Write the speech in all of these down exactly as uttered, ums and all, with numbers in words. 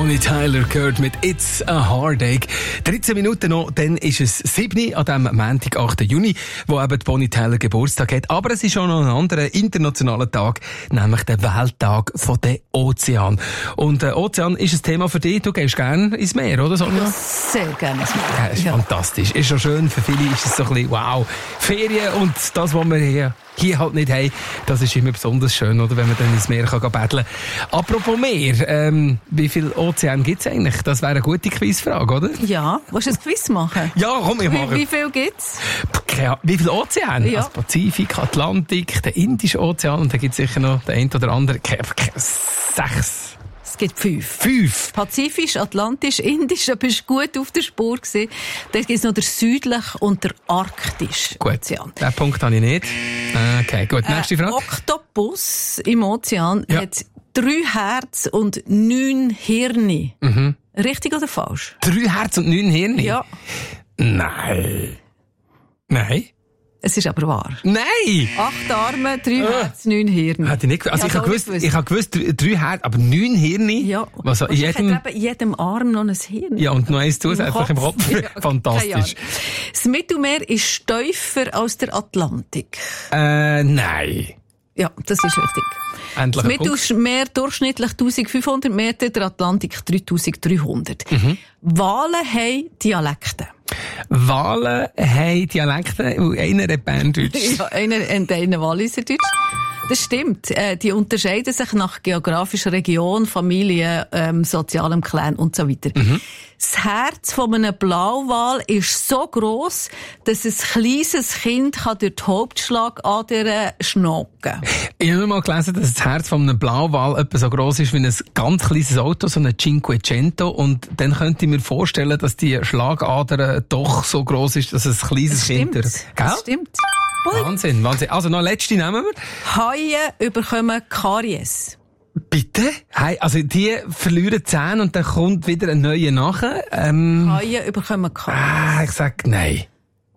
Bonnie Tyler gehört mit It's a Heartache. dreizehn Minuten noch, dann ist es sieben an diesem Montag, achten Juni, wo eben die Bonnie Tyler Geburtstag hat. Aber es ist auch noch ein anderer internationaler Tag, nämlich der Welttag von den Ozean. Und der Ozean ist ein Thema für dich. Du gehst gerne ins Meer, oder Sonja? Sehr gerne ins Meer. Ja, ist ja fantastisch. Ist schon schön. Für viele ist es so ein bisschen, wow, Ferien und das, was wir hier, hier halt nicht haben, das ist immer besonders schön, oder, wenn man dann ins Meer kann paddeln kann. Apropos Meer, ähm, wie viel Ozean gibt es eigentlich? Das wäre eine gute Quizfrage, oder? Ja, willst du ein Quiz machen? Ja, komm, ich mache. Wie, wie viel gibt's? Ja, wie viel Ozean? Ja. Also Pazifik, Atlantik, der Indische Ozean und da gibt es sicher noch den einen oder anderen. Sechs. Es gibt fünf. Fünf? Pazifisch, Atlantisch, Indisch, da bist du gut auf der Spur gewesen. Dann gibt es noch der südliche und der arktische Gut, Ozean. den Punkt habe ich nicht. Okay, gut. Nächste Frage. Ein Oktopus im Ozean Ja. hat drei Herz und neun Hirne. Mhm. Richtig oder falsch? Drei Herz und neun Hirne? Ja. Nein. Nein? Es ist aber wahr. Nein! Acht Arme, drei Herz, neun Hirne. Hätte ich nicht gewusst. Also Ja, ich habe so gewusst, nicht ich habe gewusst, drei- drei Herzen, aber neun Hirne? Ja. Was, in Wahrscheinlich jedem, hat eben in jedem Arm noch ein Hirn. ja, und noch eins zusätzlich im Kopf. Ja, keine Fantastisch. Ahnung. Das Mittelmeer ist tiefer als der Atlantik. Äh, nein. Ja, das ist richtig. Endlich Das ein Punkt. Mittelmeer durchschnittlich eintausendfünfhundert Meter, der Atlantik dreitausenddreihundert. Mhm. Wale haben Dialekte. Wale haben Dialekte, und einer hat Berndeutsch. Ja, einer, und einer Walliserdeutsch. Das stimmt. Äh, die unterscheiden sich nach geografischer Region, Familie, ähm, sozialem Clan und so weiter. Mhm. Das Herz von einem Blauwal ist so gross, dass ein kleines Kind kann durch die Hauptschlagader schnacken. Ich habe mal gelesen, dass das Herz von einem Blauwal etwa so gross ist wie ein ganz kleines Auto, so ein Cinquecento. Und dann könnte ich mir vorstellen, dass die Schlagader doch so gross ist, dass ein kleines Das Kind... stimmt. Gell? Das stimmt. Wahnsinn, Wahnsinn. Also noch letzte nehmen wir. Haie bekommen Karies. Bitte? Hey, also die verlieren Zähne und dann kommt wieder ein neuer nachher. Ähm, Haie bekommen Karies. ah, ich sag nein.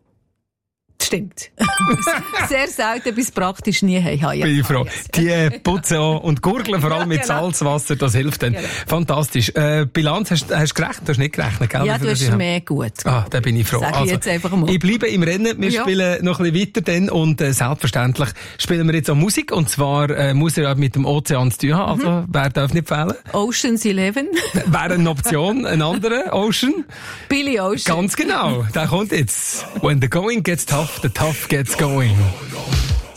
Stimmt. Sehr selten bis praktisch nie haben Haie. Bin ich froh. Karies. Die putzen auch und gurgeln vor allem mit Ja, genau. Salzwasser, das hilft dann. Genau. Fantastisch. Äh, Bilanz, hast hast du gerechnet? Du hast nicht gerechnet, gell? Ja, Wie viel du das ich hast habe? mehr gut. Ah, da bin ich froh. Sag ich jetzt einfach mal. Ich bleibe im Rennen. Wir Ja. spielen noch ein bisschen weiter dann und äh, selbstverständlich spielen wir jetzt auch Musik und zwar äh, muss er ja mit dem Ozean zu tun haben. Also, wer darf nicht fehlen? Ocean's Eleven. Wäre eine Option, ein anderer Ocean. Billy Ocean. Ganz genau. Der kommt jetzt. When the going gets tough, the tough gets going.